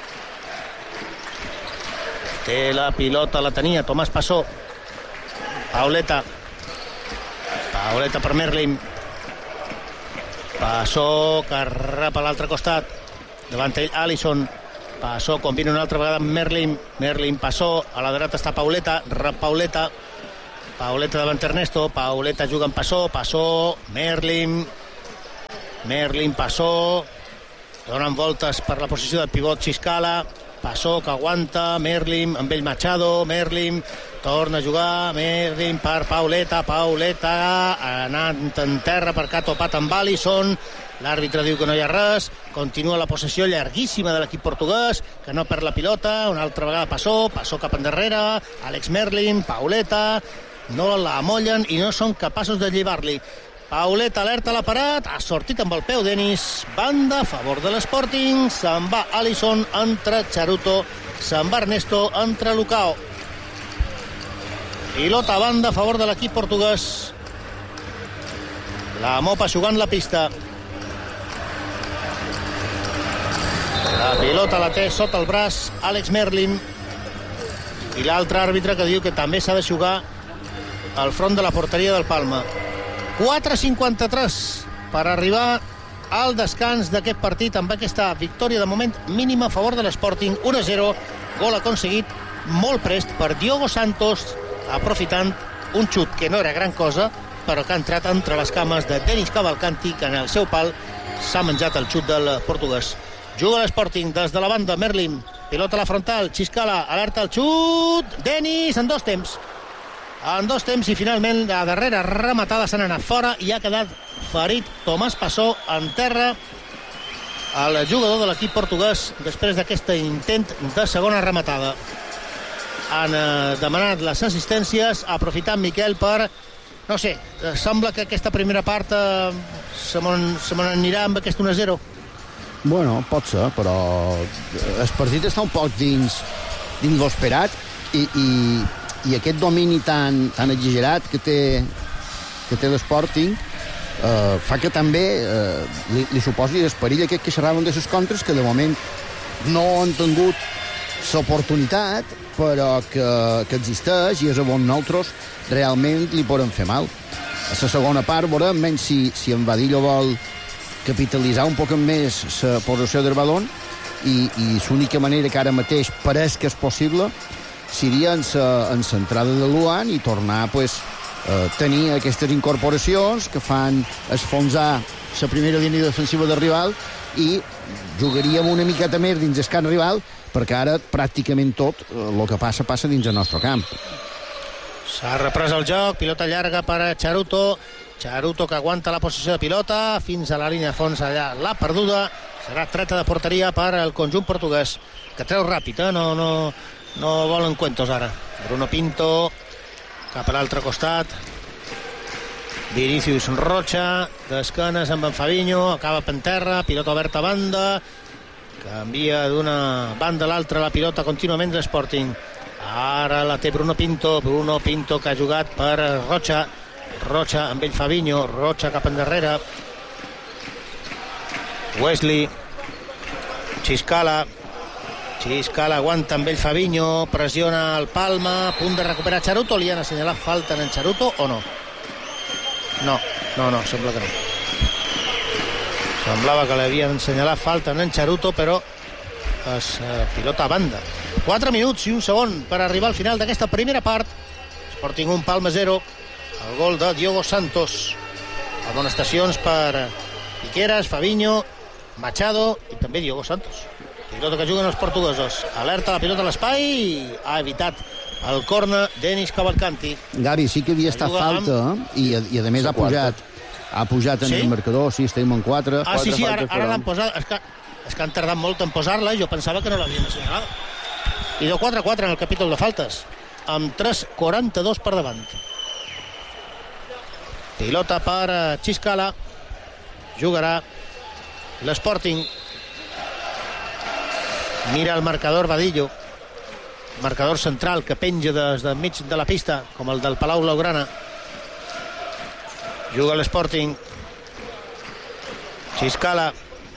Té la pilota, la tenia Tomàs Passó. Pauleta. Pauleta per Merlin. Passó, que rep a l'altre costat. Davant ell Allison. Passó, combina una altra vegada amb Merlin. Merlin, Passó, a la dreta està Pauleta, rep Pauleta. Pauleta davant Ernesto, Pauleta juga amb Passó, Passó, Merlin. Merlin, Passó. Donen voltes per la posició del pivot Xiscala. Passó, que aguanta, Merlin, amb ell Machado, Merlin, torna a jugar, Merlin per Pauleta, Pauleta, anant en terra perquè ha topat amb Alisson. L'àrbitre diu que no hi ha res, continua la possessió llarguíssima de l'equip portuguès, que no perd la pilota, una altra vegada Passó, Passó cap endarrere, Àlex Merlin, Pauleta, no la amollen i no són capaços de llivar-li. Pauleta alerta la parat, ha sortit amb el peu Denis, banda a favor de l'Sporting, se'n va Alisson, entra Charuto, se'n va Ernesto, entra Lucao. Pilota a banda a favor de l'equip portuguès. La Mopa jugant la pista. La pilota la té sota el braç Àlex Merlin i l'altre àrbitre que diu que també s'ha de jugar al front de la porteria del Palma. quatre cinquanta-tres per arribar al descans d'aquest partit amb aquesta victòria de moment mínima a favor de l'Sporting. un a zero, gol aconseguit molt prest per Diogo Santos, aprofitant un xut que no era gran cosa però que ha entrat entre les cames de Denis Cavalcanti, que en el seu pal s'ha menjat el xut del portuguès. Juga l'Sporting des de la banda, Merlin, pilota a la frontal, Xiscala, alerta el xut, Denis en dos temps. En dos temps i finalment la darrera rematada s'ha anat fora i ha quedat ferit Tomàs Passó en terra, el jugador de l'equip portuguès, després d'aquest intent de segona rematada. Han eh, demanat les assistències, aprofitant Miquel per, no sé, sembla que aquesta primera part eh, se me n'anirà amb aquest un a zero. Bueno, pot ser, però el partit està un poc dins, dins l'esperat i, i, i aquest domini tan, tan exagerat que té, que té l'Sporting eh, fa que també eh, li, li suposi l'esperill aquest que xerraven de les contres, que de moment no han tingut l'oportunitat, però que, que existeix i és on nosaltres realment li poden fer mal. A la segona part veurem menys si, si en Vadillo vol capitalitzar un poc més la posició del baló i, i l'única manera que ara mateix pareix que és possible seria en l'entrada de Luan i tornar pues, a tenir aquestes incorporacions que fan esfonsar la primera línia defensiva del rival i jugaríem una miqueta més dins el camp rival, perquè ara pràcticament tot el que passa passa dins el nostre camp. S'ha reprès el joc, pilota llarga per a Charuto, Charuto que aguanta la possessió de pilota fins a la línia de fons, allà l'ha perduda, serà treta de porteria per al conjunt portuguès, que treu ràpid, eh? no, no, no volen cuentos ara. Bruno Pinto cap a l'altre costat, Vinicius Rocha d'esquenes amb en Fabinho, acaba per terra, pilota oberta a banda, canvia d'una banda a l'altra la pilota contínuament de l'Sporting. Ara la té Bruno Pinto, Bruno Pinto que ha jugat per Rocha, Rocha amb ell Fabinho, Rocha cap endarrere, Wesley, Xiscala, Xiscala aguanta amb ell Fabinho, pressiona el Palma, a punt de recuperar Charuto. Li han assenyalat falta en Charuto o no? No, no, no, sembla que no. Semblava que l'havien assenyalat falta en Charuto, però es eh, pilota a banda. quatre minuts i un segon per arribar al final d'aquesta primera part. Sporting un, Palma zero. El gol de Diogo Santos. Amonestacions per Piqueras, Fabinho, Machado i també Diogo Santos. Pilota que juguen els portuguesos. Alerta la pilota a l'espai i ha evitat el corner Denis Cavalcanti. Gavi, sí que havia estat falta amb... i, i a més ha pujat ha pujat en sí? el marcador, sí, estem en quatre. Ah, sí, sí, ara, ara l'han posat. És que, és que han tardat molt en posar-la i jo pensava que no l'havien assenyalat. I de quatre a quatre en el capítol de faltes, amb tres quaranta-dos per davant. Pilota per Xiscala. Jugarà l'Sporting. Mira el marcador Vadillo. Marcador central que penja des del mig de la pista, com el del Palau Blaugrana. Juga l'Sporting. Xiscala.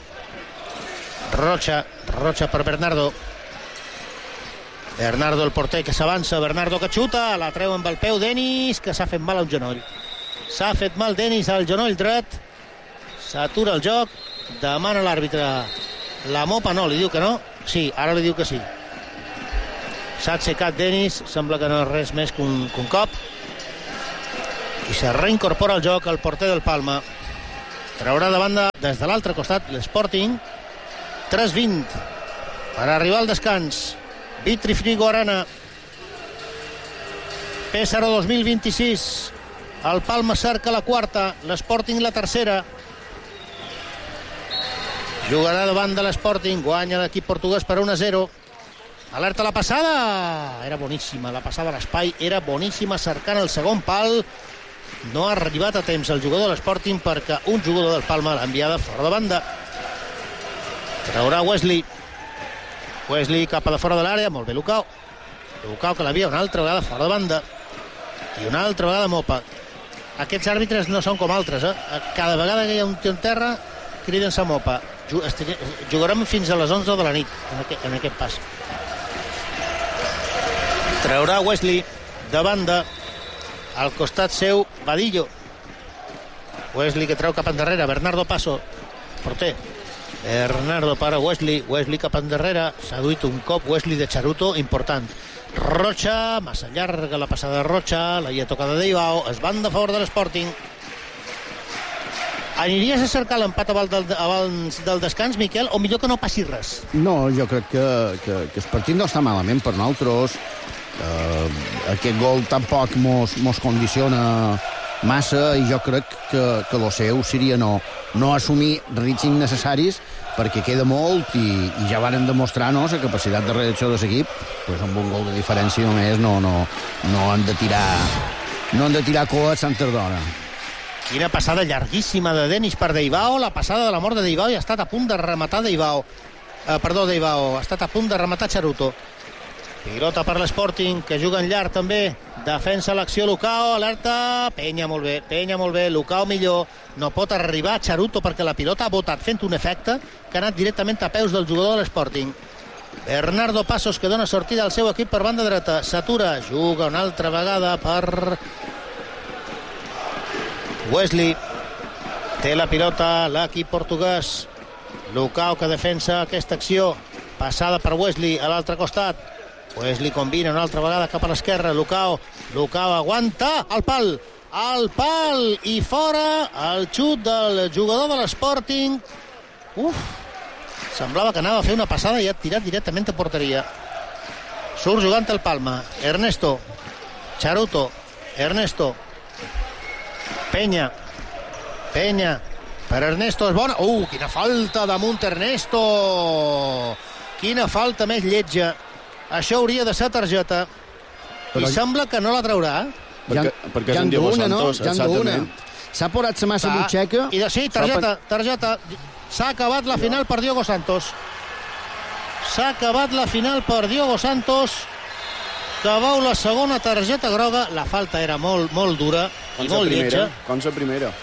Rocha. Rocha per Bernardo. Bernardo el porter que s'avança. Bernardo que xuta. La treu amb el peu Denis, que s'ha fet mal al genoll. S'ha fet mal Denis al genoll dret. S'atura el joc. Demana l'àrbitre la Mopa, no, li diu que no. Sí, ara li diu que sí. S'ha aixecat Denis, sembla que no és res més que un, que un cop. I se reincorpora al joc el porter del Palma. Traurà de banda des de l'altre costat l'Sporting. tres vint per arribar al descans. Vitri Frigo Arena. Pésaro dos mil vint-i-sis. El Palma cerca la quarta, l'Sporting la tercera. Jugarà davant de l'Sporting, guanya l'equip portuguès per un a zero. Alerta la passada, era boníssima, la passada a l'espai era boníssima, cercant el segon pal. No ha arribat a temps el jugador de l'Sporting perquè un jugador del Palma l'ha enviada fora de banda. Traurà Wesley. Wesley cap a de fora de l'àrea, molt bé Lucao. Lucao que l'havia una altra vegada fora de banda. I una altra vegada Mopa. Aquests àrbitres no són com altres, eh? Cada vegada que hi ha un tio en terra criden-se Mopa. Jugarem fins a les onze de la nit en aquest, en aquest pas. Traurà Wesley de banda. Al costat seu Vadillo. Wesley que treu cap endarrere. Bernardo Paso, porter. Bernardo para Wesley. Wesley cap endarrere. S'ha duit un cop Wesley de Charuto important. Rocha, massa llarga la passada de Rocha. La hi ha tocada de Ibao. Es van de favor de l'Sporting. Aniries a cercar l'empat abans del descans, Miquel, o millor que no passi res? No, jo crec que, que, que el partit no està malament per nosaltres. Uh, aquest gol tampoc mos, mos condiciona massa i jo crec que, que lo seu seria no, no assumir riscs innecessaris perquè queda molt i, i ja varen demostrar no, la capacitat de reacció de l'equip, pues amb un gol de diferència només no, no, no han de tirar no han de tirar coa a Sant Tardona. Quina passada llarguíssima de Denis per Deibao, la passada de la mort de Deibao i ha estat a punt de rematar Deibao. Eh, perdó, Deibao, ha estat a punt de rematar Charuto. Pilota per l'Sporting, que juga en llarg també. Defensa l'acció Lucao, alerta. Penya molt bé, Penya molt bé. Lucao millor. No pot arribar a Charuto perquè la pilota ha botat fent un efecte que ha anat directament a peus del jugador de l'Sporting. Bernardo Pasos, que dona sortida al seu equip per banda dreta. S'atura, juga una altra vegada per Wesley. Té la pilota l'equip portuguès. Lucao que defensa aquesta acció. Passada per Wesley a l'altre costat. Wesley combina una altra vegada cap a l'esquerra. Lucao, Lucao aguanta el pal, el pal i fora el xut del jugador de l'Sporting. Uf, semblava que anava a fer una passada i ha tirat directament a porteria. Surt jugant el Palma. Ernesto, Charuto, Ernesto, Penya, Penya per Ernesto, és bona. Uh, quina falta damunt Ernesto, quina falta més lletja. Això hauria de ser targeta. Però... I sembla que no la traurà. Perquè, perquè és en Diego Santos, no? exactament. S'ha posat la massa butxeca. I de, sí, targeta, targeta. S'ha acabat la final per Diogo Santos. S'ha acabat la final per Diogo Santos, que veu la segona targeta groga. La falta era molt, molt dura i molt lletja. Com la primera.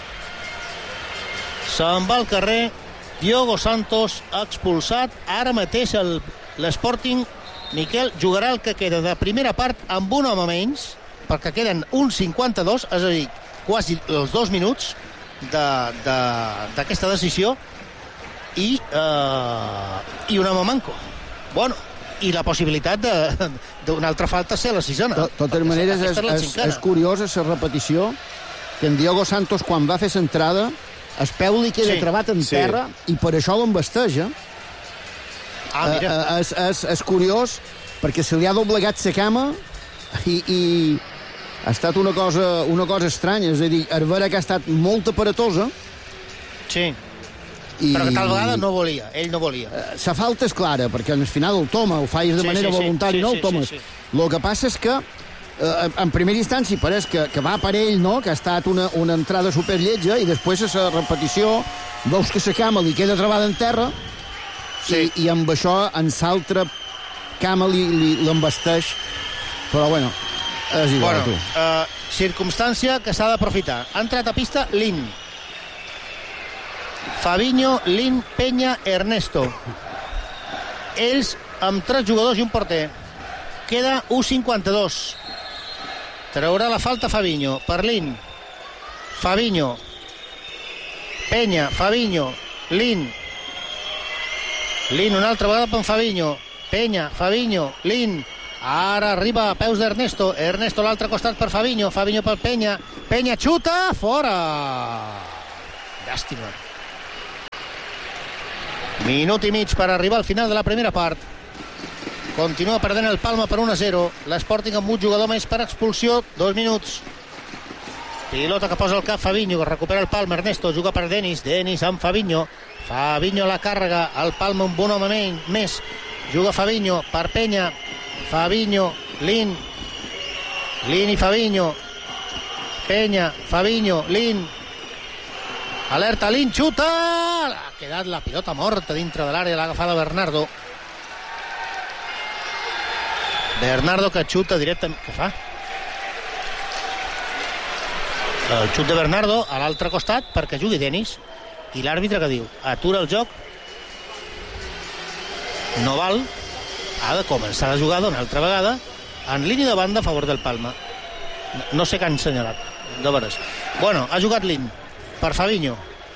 Se'n va al carrer. Diogo Santos expulsat. Ara mateix l'Sporting, Miquel, jugarà el que queda de primera part amb un home menys, perquè queden un cinquanta-dos, és a dir, quasi els dos minuts d'aquesta de, de, decisió, i, eh, i un home manco. Bueno, i la possibilitat d'una altra falta ser la sisena. De totes maneres, és, és, és curiosa la repetició que en Diogo Santos, quan va fer l'entrada, el peu li queda sí, travat en sí. terra i per això l'embesteja. Ah, mira. Uh, és, és, és curiós perquè se li ha doblegat la cama i, i ha estat una cosa, una cosa estranya, és a dir, Herrera que ha estat molt aparatosa. Sí, i... però que tal vegada no volia, ell no volia. Uh, la falta és clara, perquè al final el toma, ho faig de sí, manera sí, voluntària, sí, no el tomes. Sí, sí, sí. El que passa és que uh, en primera instància pareix que, que va per ell, no? Que ha estat una, una entrada superlletja i després a la repetició veus que la cama li queda travada en terra. Sí. I, i amb això en l'altra cama li, li, l'embesteix, però bueno, és igual. Bueno, uh, circumstància que s'ha d'aprofitar. Ha entrat a pista Lin, Fabinho, Lin, Penya, Ernesto, ells amb tres jugadors i un porter. Queda u cinquanta-dos. Traurà la falta Fabinho per Lin, Fabinho, Penya, Fabinho, Lin, Lin una altra vegada per Fabinho. Penya, Fabinho, Lin. Ara arriba a peus d'Ernesto. Ernesto a l'altre costat per Fabinho. Fabinho per Penya. Penya xuta, fora. Llàstima. Minut i mig per arribar al final de la primera part. Continua perdent el Palma per un a zero. l'Sporting amb un jugador més per expulsió. Dos minuts. Pilota que posa el cap Fabinho, que recupera el Palma. Ernesto juga per Denis. Denis amb Fabinho. Fabinho la càrrega. El Palma amb un home més. Juga Fabinho per Penya. Fabinho, Lin. Lin i Fabinho. Penya, Fabinho, Lin. Alerta, Lin, xuta! Ha quedat la pilota morta dintre de l'àrea, l'ha agafada Bernardo. Bernardo que xuta directament. Què fa? El xut de Bernardo a l'altre costat perquè jugui Denis. I l'àrbitre que diu? Atura el joc. No val. Ha de començar la jugada una altra vegada en línia de banda a favor del Palma. No sé què han assenyalat, de veres. Bueno, ha jugat Lin per Fabinho.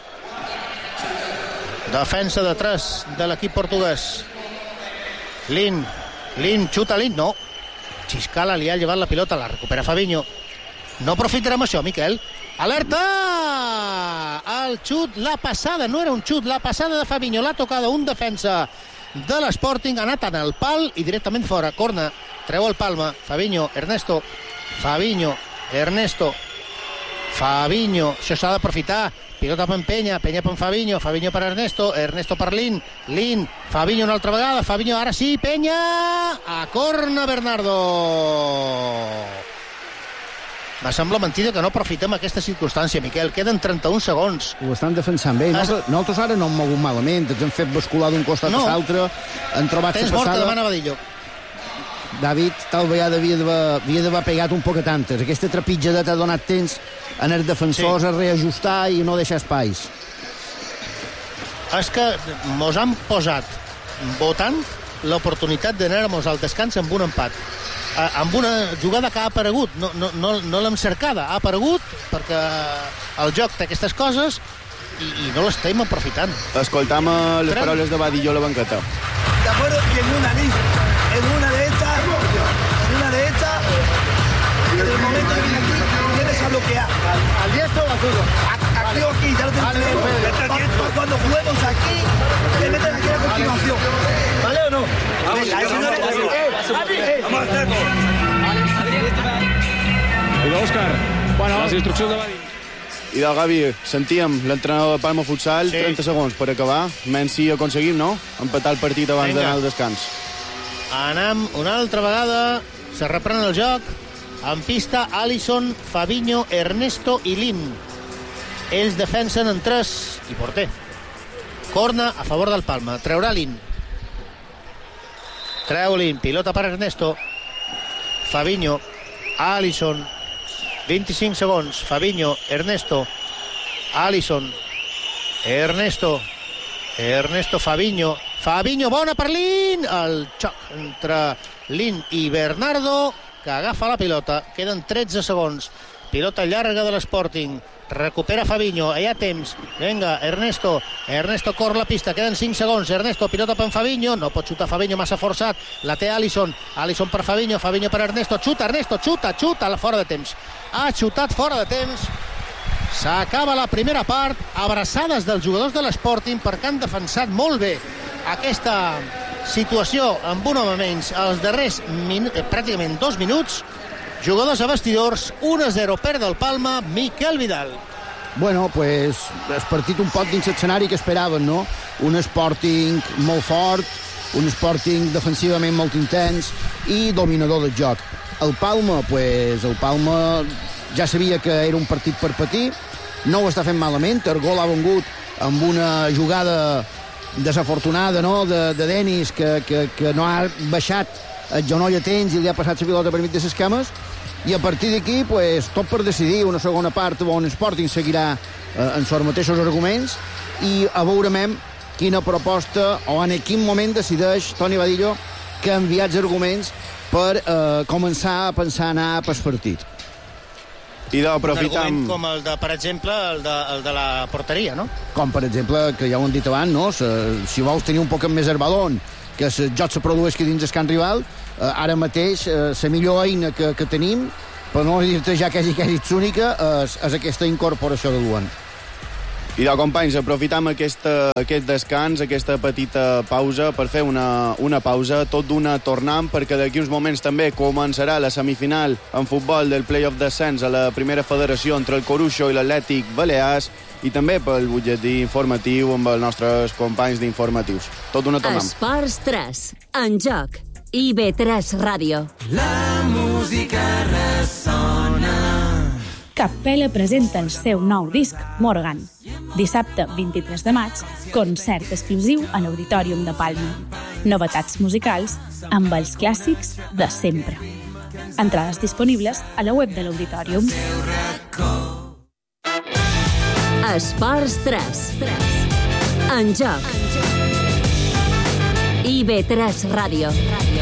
Defensa de tres de l'equip portuguès. Lin. Lin, xuta Lin, no. Xiscala li ha llevat la pilota, la recupera Fabinho. No aprofitarem això, Miquel. Alerta! El xut, la passada, no era un xut, la passada de Fabinho, l'ha tocada un defensa de l'Sporting, ha anat en el pal i directament fora. Corna, treu el Palma. Fabinho, Ernesto. Fabinho, Ernesto. Fabinho, això s'ha d'aprofitar. Pilota per Penya, Penya per Fabinho, Fabinho per Ernesto, Ernesto per Lin, Lin, Fabinho una altra vegada, Fabinho ara sí, Penya, a corna Bernardo. Me sembla mentida que no aprofitem aquesta circumstància, Miquel. Queden trenta-un segons. Ho estan defensant bé. Nosaltres, nosaltres ara no hem mogut malament. Ens hem fet bascular d'un costat no. a l'altre. Han trobat Tens la mort que passada. demana Badillo. David, tal vegada havia d'haver pegat un poc a tantes. Aquesta trepitjada t'ha donat temps en els defensors sí. a reajustar i no deixar espais. És que mos han posat votant l'oportunitat d'anar-nos al descans amb un empat. Amb una jugada que ha aparegut, no, no, no, no l'hem cercada, ha aparegut perquè el joc té aquestes coses i, i no l'estem aprofitant. Escoltam les Tren. paraules de Badillo a la banqueta. De acuerdo, y en una lista, en una de estas, en una de estas, en el momento que viene aquí, vienes a bloquear. ¿Al diestro o al zurdo? Aquí o aquí, ya lo tengo. Cuando juguemos aquí, te metes aquí a continuación. ¿Vale o no? Venga, eso no es. Vamos a hacerlo. Vinga, Òscar. Bueno, les instruccions de Badillo. I del Gavi, sentíem l'entrenador de Palma Futsal, sí. trenta segons per acabar. Menys si aconseguim, no? Empatar el partit abans d'anar al descans. Anem una altra vegada, se reprèn el joc. En pista, Alisson, Fabinho, Ernesto i Lin. Ells defensen en tres i porter. Corna a favor del Palma. Treurà Lin. Treu Lin. Pilota per Ernesto. Fabinho. Alisson. vint-i-cinc segons. Fabinho. Ernesto. Alisson. Ernesto. Ernesto Fabinho. Fabinho, bona per Lin. El xoc entre Lin i Bernardo, que agafa la pilota. Queden tretze segons. Pilota llarga de l'Sporting. Recupera Fabinho, hi ha temps. Vinga, Ernesto. Ernesto corre la pista, queden cinc segons. Ernesto, pilota per Fabinho. No pot xutar Fabinho, massa forçat. La té Alisson. Alisson per Fabinho, Fabinho per Ernesto. Xuta, Ernesto, xuta, xuta. Fora de temps. Ha xutat fora de temps. S'acaba la primera part. Abraçades dels jugadors de l'Sporting perquè han defensat molt bé aquesta situació amb un home menys els darrers min- eh, pràcticament dos minuts. Jugadors a vestidors, un a zero perd el Palma. Miquel Vidal. Bueno, pues el partit un poc dins l'escenari que esperaven, no? Un Sporting molt fort, un Sporting defensivament molt intens i dominador del joc. El Palma, pues el Palma ja sabia que era un partit per patir, no ho està fent malament, el gol ha vengut amb una jugada desafortunada, no?, de, de Denis, que, que, que no ha baixat el genoll a temps i li ha passat la pilota per mig de les cames, i a partir d'aquí, pues, tot per decidir una segona part on Sporting seguirà eh, en els mateixos arguments i a veurem quina proposta o en quin moment decideix Toni Badillo canviar els arguments per eh, començar a pensar anar pel partit. I d'aprofitar... Un argument com el de, per exemple, el de, el de la porteria, no? Com, per exemple, que ja ho hem dit abans, no? Si vols tenir un poc més el balon, que el joc se produeixi dins el camp rival, eh, ara mateix la millor eina que, que tenim, per no dir-te ja quasi quasi única, és, és aquesta incorporació de Luan. I de companys, aprofitam aquesta, aquest descans, aquesta petita pausa per fer una, una pausa, tot d'una tornant, perquè d'aquí uns moments també començarà la semifinal en futbol del play-off descens a la primera federació entre el Coruixo i l'Atlètic Balears, i també pel butlletí informatiu amb els nostres companys d'informatius. Tot d'una tornant. Esports tres, en joc, I B tres Ràdio. La música ressona. Capella presenta el seu nou disc, Morgan. Dissabte vint-i-tres de maig, concert exclusiu a l'Auditorium de Palma. Novetats musicals amb els clàssics de sempre. Entrades disponibles a la web de l'Auditorium. Esports tres. En joc. I B tres Ràdio.